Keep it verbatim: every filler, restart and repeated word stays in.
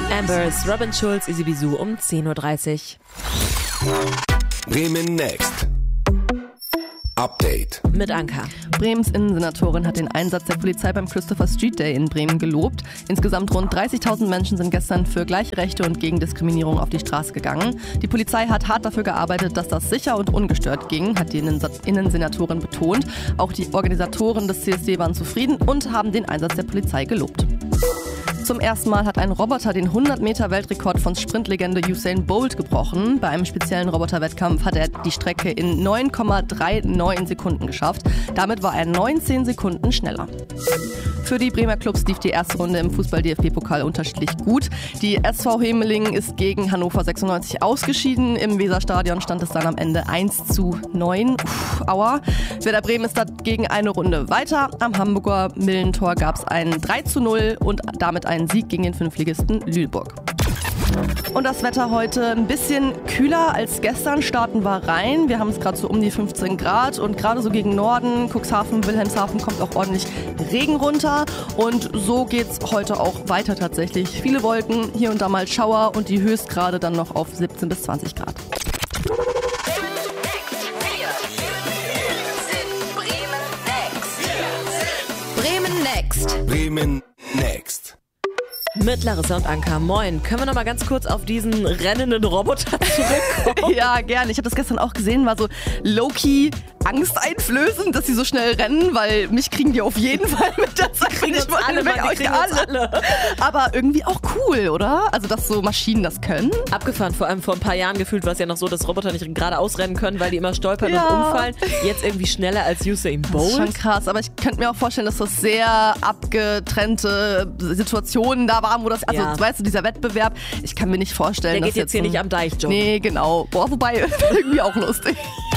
Ambers, Robin Schulz, Easy Bisou um zehn Uhr dreißig. Bremen Next. Update. Mit Anka. Bremens Innensenatorin hat den Einsatz der Polizei beim Christopher Street Day in Bremen gelobt. Insgesamt rund dreißigtausend Menschen sind gestern für gleiche Rechte und gegen Diskriminierung auf die Straße gegangen. Die Polizei hat hart dafür gearbeitet, dass das sicher und ungestört ging, hat die Innensenatorin betont. Auch die Organisatoren des C S D waren zufrieden und haben den Einsatz der Polizei gelobt. Zum ersten Mal hat ein Roboter den hundert Meter Weltrekord von Sprintlegende Usain Bolt gebrochen. Bei einem speziellen Roboterwettkampf hat er die Strecke in neun Komma neununddreißig Sekunden geschafft. Damit war er neunzehn Sekunden schneller. Für die Bremer Clubs lief die erste Runde im Fußball-D F B-Pokal unterschiedlich gut. Die S V Hemelingen ist gegen Hannover sechsundneunzig ausgeschieden. Im Weserstadion stand es dann am Ende eins zu neun. Uff, aua. Werder Bremen ist dagegen eine Runde weiter. Am Hamburger Millentor gab es ein drei zu null und damit einen Sieg gegen den Fünftligisten Lüneburg. Und das Wetter heute ein bisschen kühler als gestern, starten wir rein. Wir haben es gerade so um die fünfzehn Grad und gerade so gegen Norden, Cuxhaven, Wilhelmshaven kommt auch ordentlich Regen runter. Und so geht's heute auch weiter tatsächlich. Viele Wolken, hier und da mal Schauer und die Höchstgrade dann noch auf siebzehn bis zwanzig Grad. Bremen Next. Bremen Next. Mit Larissa und Anka. Moin. Können wir noch mal ganz kurz auf diesen rennenden Roboter zurückkommen? Ja, gerne. Ich habe das gestern auch gesehen, war so low-key angsteinflößend, dass sie so schnell rennen, weil mich kriegen die auf jeden Fall mit der Zeit. Kriegen uns alle, Mann, die kriegen uns alle. Aber irgendwie auch cool, oder? Also, dass so Maschinen das können. Abgefahren, vor allem vor ein paar Jahren gefühlt war es ja noch so, dass Roboter nicht geradeaus rennen können, weil die immer stolpern Ja. und umfallen. Jetzt irgendwie schneller als Usain Bolt. Das ist schon krass, aber ich könnte mir auch vorstellen, dass das sehr abgetrennte Situationen da waren, wo das, also Ja. weißt du, dieser Wettbewerb, ich kann mir nicht vorstellen, Der dass geht jetzt hier ein, nicht am Deich joggen. Nee, genau. Boah, wobei, irgendwie auch lustig.